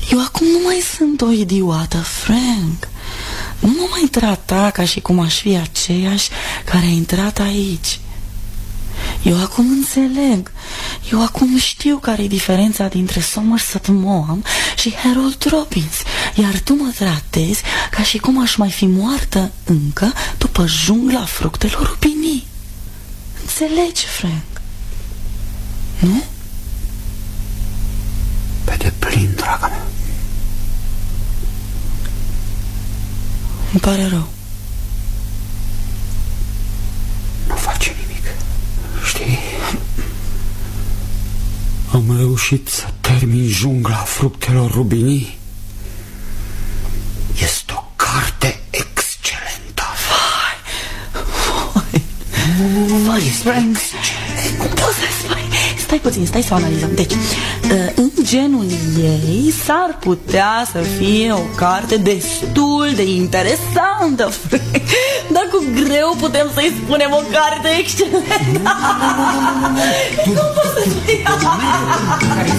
Eu acum nu mai sunt o idiotă, Frank. Nu mă mai trata ca și cum aș fi aceeași care a intrat aici. Eu acum înțeleg. Eu acum știu care e diferența dintre Somerset Maugham și Harold Robbins. Iar tu mă tratezi ca și cum aș mai fi moartă încă după jungla fructelor rubinii. Înțelegi, Frank? Nu? Pe deplin, draga mea. Îmi pare rău. Nu face nimic. Știi? Am reușit să termin jungla fructelor rubinii. Este o carte excelentă. Vai, Frank. Cum poți să spui? Stai puțin, stai să o analizăm. Deci, în genul ei s-ar putea să fie o carte destul de interesantă, Frank. Dar cu greu putem să-i spunem o carte excelentă. Cum poți să spui?